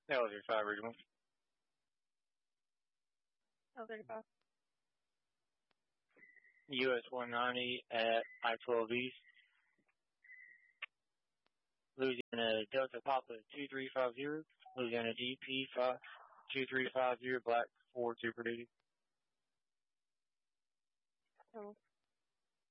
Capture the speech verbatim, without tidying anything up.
L thirty-five Regional. L thirty-five. U S one ninety at I twelve East. Louisiana Delta Papa two three five zero. Louisiana G P five two three five zero Black four Super Duty. Oh.